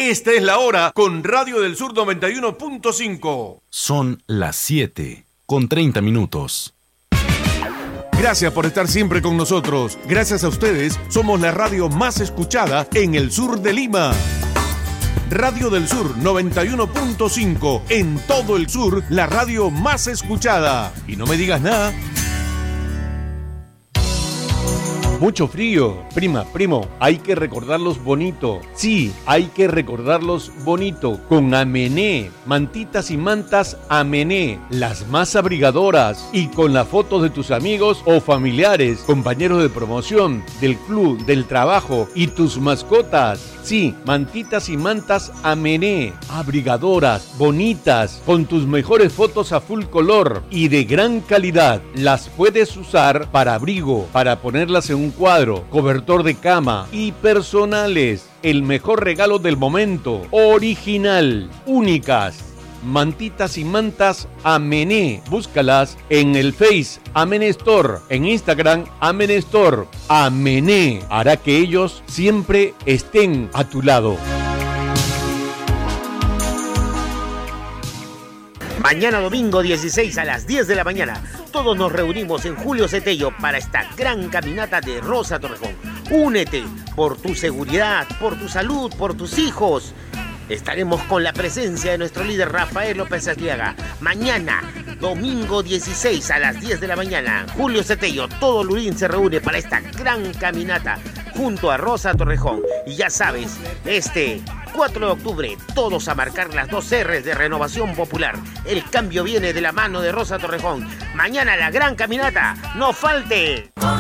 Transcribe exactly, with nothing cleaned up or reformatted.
Esta es la hora con Radio del Sur noventa y uno punto cinco. Son las siete con treinta minutos. Gracias por estar siempre con nosotros. Gracias a ustedes, somos la radio más escuchada en el sur de Lima. Radio del Sur noventa y uno punto cinco. En todo el sur, la radio más escuchada. Y no me digas nada. Mucho frío. Prima, primo, hay que recordarlos bonito. Sí, hay que recordarlos bonito. Con Amené, mantitas y mantas Amené, las más abrigadoras. Y con la foto de tus amigos o familiares, compañeros de promoción, del club, del trabajo y tus mascotas. Sí, mantitas y mantas Amené, abrigadoras, bonitas, con tus mejores fotos a full color y de gran calidad. Las puedes usar para abrigo, para ponerlas en un cuadro, cobertor de cama y personales. El mejor regalo del momento, original, únicas. Mantitas y mantas Amené. Búscalas en el Face Amené Store, en Instagram Amené Store. Amené hará que ellos siempre estén a tu lado. Mañana domingo dieciséis a las diez de la mañana, todos nos reunimos en Julio Cetello para esta gran caminata de Rosa Torrejón. Únete por tu seguridad, por tu salud, por tus hijos. Estaremos con la presencia de nuestro líder Rafael López Aliaga. Mañana, domingo dieciséis a las diez de la mañana, Julio Cetello, todo Lurín se reúne para esta gran caminata junto a Rosa Torrejón. Y ya sabes, este cuatro de octubre, todos a marcar las dos R's de Renovación Popular. El cambio viene de la mano de Rosa Torrejón. Mañana la gran caminata, no falte.